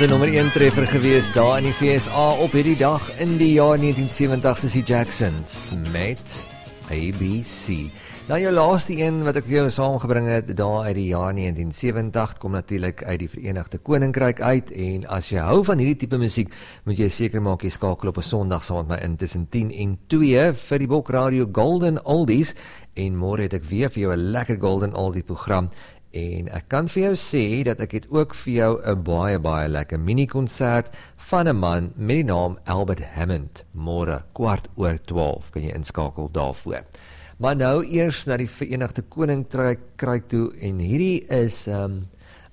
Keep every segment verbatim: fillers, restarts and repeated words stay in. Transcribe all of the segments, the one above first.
'n nommer een treffer gewees daar in die V S A op hierdie dag in die jaar negentien sewentig, is die Jacksons met A B C. Nou jou laaste een wat ek vir jou saamgebring het daar uit die jaar negentien sewentig, kom natuurlik uit die Verenigde Koninkryk uit, en as jy hou van hierdie tipe musiek, moet jy seker maak jy skakel op 'n Sondag saam met my in tussen tien en twee vir die Bok Radio Golden Oldies, en môre het ek weer vir jou 'n lekker Golden Oldie program. En ek kan vir jou sê dat ek het ook vir jou 'n baie baie lekker mini-konsert van 'n man met die naam Albert Hammond. Môre kwart oor twaalf kan jy inskakel daarvoor. Maar nou eers na die Verenigde Koninkryk toe, en hierdie is um,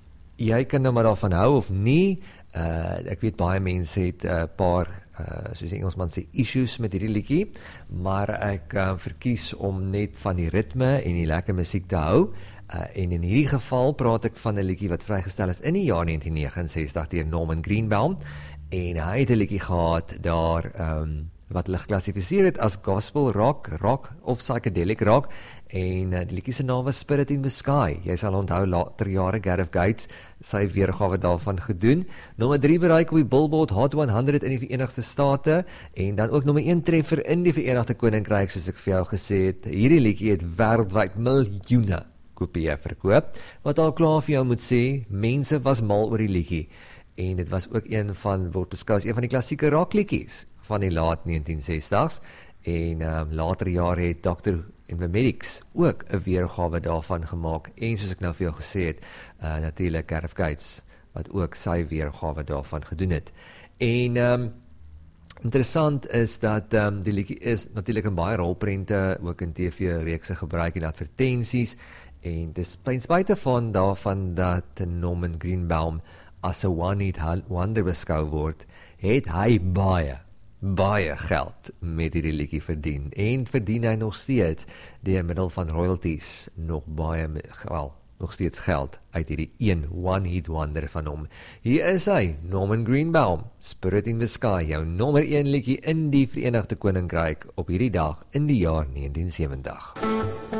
jy kan nou maar daarvan hou of nie. Uh, ek weet baie mense het 'n uh, paar uh, soos die Engelsman sê issues met hierdie liedjie, maar ek uh, verkies om net van die ritme en die lekker musiek te hou. Uh, en in hierdie geval praat ek van 'n liedjie wat vrygestel is in die jaar negentien negenensestig deur Norman Greenbaum, en hy het 'n liedjie gehad daar um, wat hulle geklassifiseer het as gospel rock, rock of psychedelic rock, en uh, die liedjie se naam was Spirit in the Sky. Jy sal onthou later jare Gareth Gates sy weergawe daarvan gedoen. Nommer drie bereik op die Billboard Hot honderd in die Verenigde State, en dan ook nommer een treffer in die Verenigde Koninkryk, soos ek vir jou gesê het. Hierdie liedjie het wêreldwyd miljoene kopieë verkoop, wat al klaar vir jou moet sê, mense was mal oor die liedjie, en dit was ook een van, word beskou as een van die klassieke rockliedjies van die laat negentien sestig's, en um, later jare het Doctor and the Medics ook 'n weergawe daarvan gemaak, en soos ek nou vir jou gesê het, uh, natuurlik Gareth Gates, wat ook sy weergawe daarvan gedoen het. En um, interessant is dat um, die liedjie is natuurlik in baie rolprente, ook in T V-reekse gebruik en advertensies, en dis ten spyte van daarvan dat Norman Greenbaum as 'n one-hit wonder beskou word, het hy baie, baie geld met hierdie liedjie verdien, en verdien hy nog steeds deur middel van royalties nog baie, wel, nog steeds geld uit hierdie een one-hit wonder van hom. Hier is hy, Norman Greenbaum, Spirit in the Sky, jou nommer een liedjie in die Verenigde Koninkryk op hierdie dag in die jaar negentien sewentig.